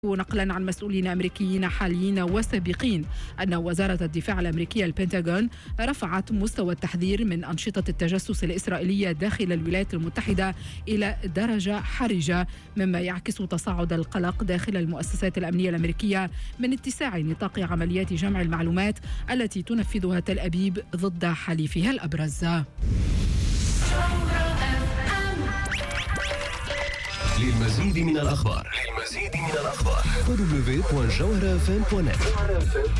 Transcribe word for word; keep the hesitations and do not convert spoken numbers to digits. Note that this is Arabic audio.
نقلا عن مسؤولين أمريكيين حاليين وسابقين أن وزارة الدفاع الأمريكية البنتاغون رفعت مستوى التحذير من أنشطة التجسس الإسرائيلية داخل الولايات المتحدة إلى درجة حرجة، مما يعكس تصاعد القلق داخل المؤسسات الأمنية الأمريكية من اتساع نطاق عمليات جمع المعلومات التي تنفذها تل أبيب ضد حليفها الأبرز. للمزيد من الأخبار للمزيد من الأخبار دبليو دبليو دبليو دوت جوهرة إف إم دوت نت.